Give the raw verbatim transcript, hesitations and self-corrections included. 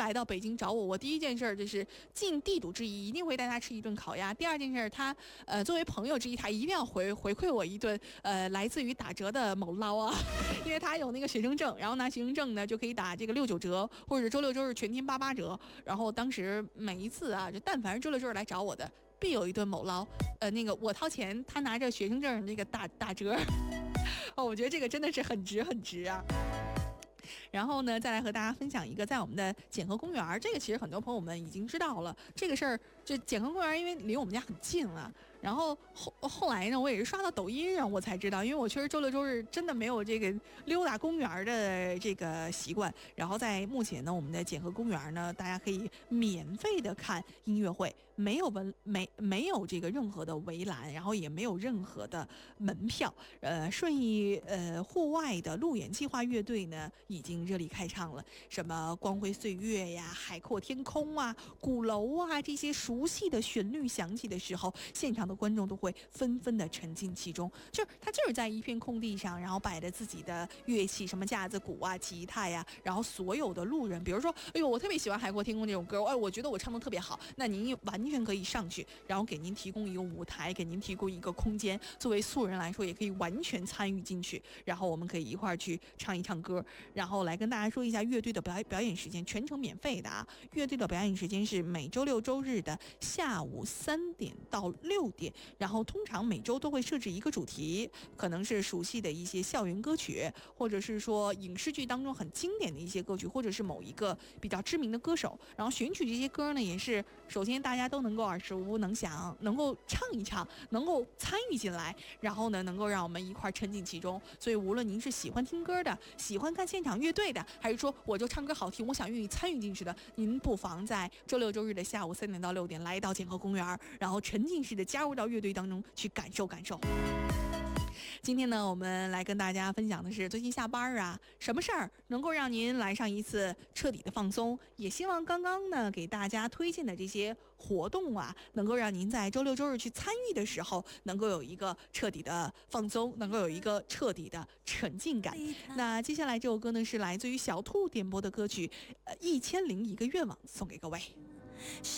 来到北京找我，我第一件事就是尽地主之谊，一定会带他吃一顿烤鸭。第二件事，他呃作为朋友之一，他一定要回回馈我一顿呃来自于打折的某捞啊，因为他有那个学生证，然后拿学生证呢就可以打这个六九折，或者是周六周日全天八八折。然后当时每一次啊，就但凡是周六周日来找我的，必有一顿某捞，呃那个我掏钱，他拿着学生证那个打打折。哦，我觉得这个真的是很值很值啊。然后呢，再来和大家分享一个，在我们的简河公园，这个其实很多朋友们已经知道了这个事儿。就简河公园，因为离我们家很近了。然后后后来呢，我也是刷到抖音上我才知道，因为我确实周六周日真的没有这个溜达公园的这个习惯。然后在目前呢，我们的简河公园呢，大家可以免费的看音乐会，没有文没没有这个任何的围栏，然后也没有任何的门票。呃，顺义呃户外的路演计划乐队呢，已经热力开唱了，什么光辉岁月呀、海阔天空啊、鼓楼啊，这些熟悉的旋律响起的时候，现场的观众都会纷纷的沉浸其中。就是他就是在一片空地上，然后摆着自己的乐器，什么架子鼓啊、吉他呀，然后所有的路人，比如说，哎呦，我特别喜欢海阔天空这种歌，哎，我觉得我唱得特别好，那您完全可以上去，然后给您提供一个舞台，给您提供一个空间，作为素人来说，也可以完全参与进去，然后我们可以一块儿去唱一唱歌。然后来跟大家说一下乐队的表表演时间，全程免费的啊。乐队的表演时间是每周六周日的下午三点到六点，然后通常每周都会设置一个主题，可能是熟悉的一些校园歌曲，或者是说影视剧当中很经典的一些歌曲，或者是某一个比较知名的歌手，然后选取这些歌呢，也是首先大家都能够耳熟能详，能够唱一唱，能够参与进来，然后呢能够让我们一块沉浸其中。所以无论您是喜欢听歌的，喜欢看现场乐队的，还是说我就唱歌好听，我想愿意参与进去的，您不妨在周六周日的下午三点到六点来到简河公园，然后沉浸式的加入到乐队当中去感受感受。今天呢，我们来跟大家分享的是最近下班啊，什么事儿能够让您来上一次彻底的放松？也希望刚刚呢给大家推荐的这些活动啊，能够让您在周六周日去参与的时候，能够有一个彻底的放松，能够有一个彻底的沉浸感。那接下来这首歌呢，是来自于小兔点播的歌曲，呃，一千零一个愿望，送给各位。